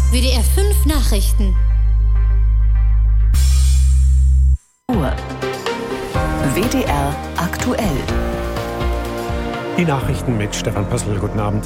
WDR 5 Nachrichten. WDR aktuell. Die Nachrichten mit Stefan Pössl. Guten Abend.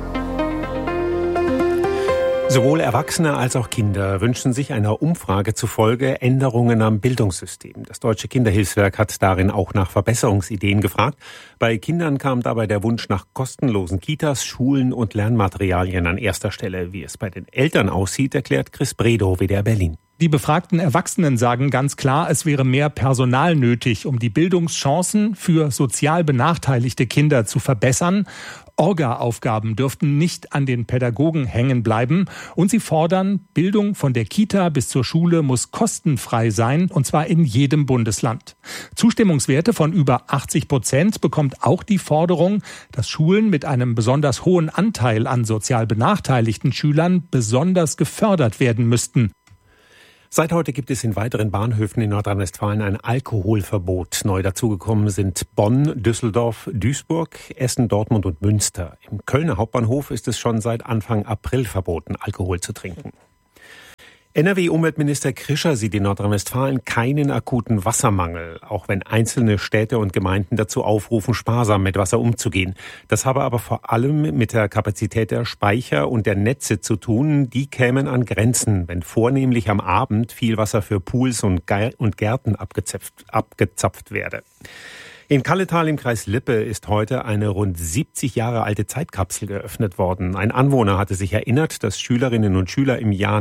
Sowohl Erwachsene als auch Kinder wünschen sich einer Umfrage zufolge Änderungen am Bildungssystem. Das Deutsche Kinderhilfswerk hat darin auch nach Verbesserungsideen gefragt. Bei Kindern kam dabei der Wunsch nach kostenlosen Kitas, Schulen und Lernmaterialien an erster Stelle. Wie es bei den Eltern aussieht, erklärt Chris Bredow, WDR Berlin. Die befragten Erwachsenen sagen ganz klar, es wäre mehr Personal nötig, um die Bildungschancen für sozial benachteiligte Kinder zu verbessern. Orga-Aufgaben dürften nicht an den Pädagogen hängen bleiben. Und sie fordern, Bildung von der Kita bis zur Schule muss kostenfrei sein, und zwar in jedem Bundesland. Zustimmungswerte von über 80% bekommt auch die Forderung, dass Schulen mit einem besonders hohen Anteil an sozial benachteiligten Schülern besonders gefördert werden müssten. Seit heute gibt es in weiteren Bahnhöfen in Nordrhein-Westfalen ein Alkoholverbot. Neu dazugekommen sind Bonn, Düsseldorf, Duisburg, Essen, Dortmund und Münster. Im Kölner Hauptbahnhof ist es schon seit Anfang April verboten, Alkohol zu trinken. NRW-Umweltminister Krischer sieht in Nordrhein-Westfalen keinen akuten Wassermangel, auch wenn einzelne Städte und Gemeinden dazu aufrufen, sparsam mit Wasser umzugehen. Das habe aber vor allem mit der Kapazität der Speicher und der Netze zu tun. Die kämen an Grenzen, wenn vornehmlich am Abend viel Wasser für Pools und Gärten abgezapft werde. In Kalletal im Kreis Lippe ist heute eine rund 70 Jahre alte Zeitkapsel geöffnet worden. Ein Anwohner hatte sich erinnert, dass Schülerinnen und Schüler im Jahr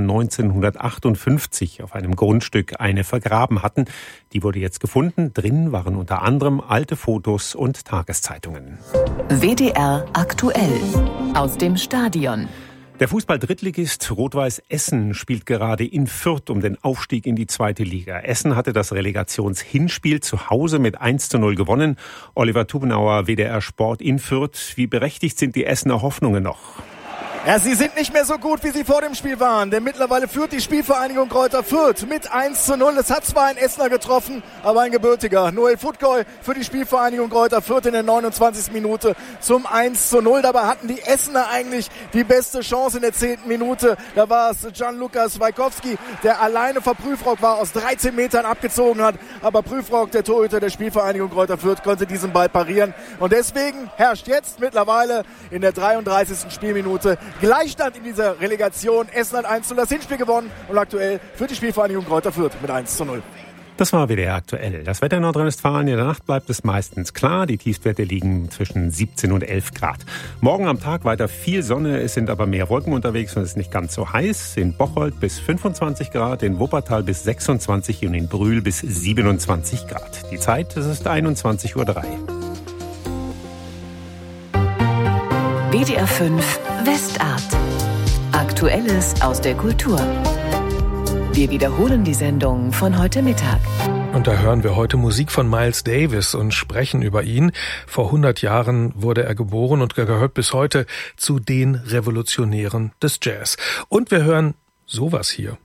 1958 auf einem Grundstück eine vergraben hatten. Die wurde jetzt gefunden. Drin waren unter anderem alte Fotos und Tageszeitungen. WDR aktuell. Aus dem Stadion. Der Fußball-Drittligist Rot-Weiß Essen spielt gerade in Fürth um den Aufstieg in die zweite Liga. Essen hatte das Relegationshinspiel zu Hause mit 1:0 gewonnen. Oliver Tubenauer, WDR Sport in Fürth. Wie berechtigt sind die Essener Hoffnungen noch? Ja, sie sind nicht mehr so gut, wie sie vor dem Spiel waren, denn mittlerweile führt die Spielvereinigung Greuther Fürth mit 1:0. Es hat zwar ein Essener getroffen, aber ein gebürtiger. Noel Futkoy für die Spielvereinigung Greuther Fürth in der 29. Minute zum 1:0. Dabei hatten die Essener eigentlich die beste Chance in der 10. Minute. Da war es Gianluca Swajkowski, der alleine vor Prüfrock war, aus 13 Metern abgezogen hat. Aber Prüfrock, der Torhüter der Spielvereinigung Greuther Fürth, konnte diesen Ball parieren. Und deswegen herrscht jetzt mittlerweile in der 33. Spielminute Gleichstand in dieser Relegation. Essen hat 1:0 das Hinspiel gewonnen und aktuell führt die Spielvereinigung Greuther Fürth mit 1:0. Das war WDR aktuell. Das Wetter in Nordrhein-Westfalen. In der Nacht bleibt es meistens klar. Die Tiefstwerte liegen zwischen 17 und 11 Grad. Morgen am Tag weiter viel Sonne. Es sind aber mehr Wolken unterwegs und es ist nicht ganz so heiß. In Bocholt bis 25 Grad, in Wuppertal bis 26 und in Brühl bis 27 Grad. Die Zeit, es ist 21:03 Uhr. WDR 5 Westart. Aktuelles aus der Kultur. Wir wiederholen die Sendung von heute Mittag. Und da hören wir heute Musik von Miles Davis und sprechen über ihn. Vor 100 Jahren wurde er geboren und gehört bis heute zu den Revolutionären des Jazz. Und wir hören sowas hier.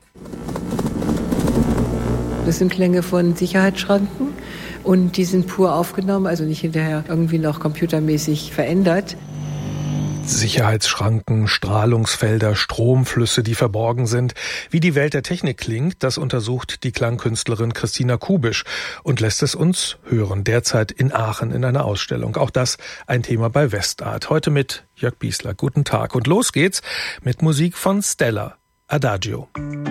Das sind Klänge von Sicherheitsschranken und die sind pur aufgenommen, also nicht hinterher irgendwie noch computermäßig verändert. Sicherheitsschranken, Strahlungsfelder, Stromflüsse, die verborgen sind. Wie die Welt der Technik klingt, das untersucht die Klangkünstlerin Christina Kubisch und lässt es uns hören, derzeit in Aachen in einer Ausstellung. Auch das ein Thema bei Westart. Heute mit Jörg Biesler. Guten Tag. Und los geht's mit Musik von Stella, Adagio.